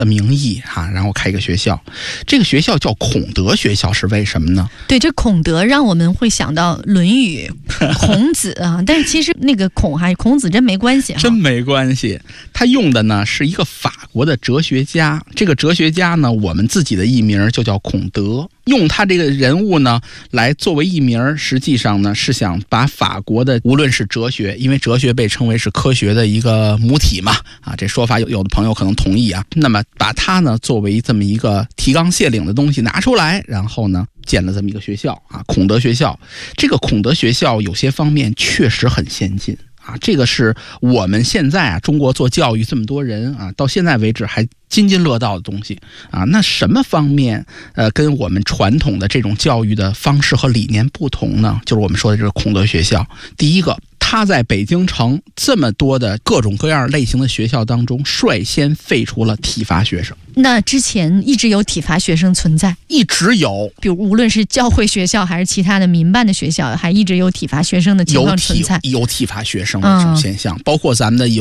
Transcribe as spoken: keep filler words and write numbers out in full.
的名义哈、啊，然后开一个学校。这个学校叫孔德学校，是为什么呢？ 对，这孔德让我们会想到《论语》孔子啊，但是其实那个孔还孔子真没关系、啊， 真没关系。他用的呢是一个法国的哲学家，这个哲学家呢，我们自己的艺名就叫孔德。用他这个人物呢来作为艺名，实际上呢是想把法国的无论是哲学，因为哲学被称为是科学的一个母体嘛，啊，这说法有有的朋友可能同意啊。那么把它呢作为这么一个提纲挈领的东西拿出来，然后呢建了这么一个学校啊，孔德学校。这个孔德学校有些方面确实很先进啊，这个是我们现在啊中国做教育这么多人啊，到现在为止还津津乐道的东西啊。那什么方面呃跟我们传统的这种教育的方式和理念不同呢？就是我们说的这个孔德学校。第一个，他在北京城这么多的各种各样类型的学校当中，率先废除了体罚学生。 那之前一直有体罚学生存在， 一直有， 比如无论是教会学校还是其他的民办的学校，还一直有体罚学生的情况存在， 有体有体罚学生的这种现象、嗯、包括咱们的有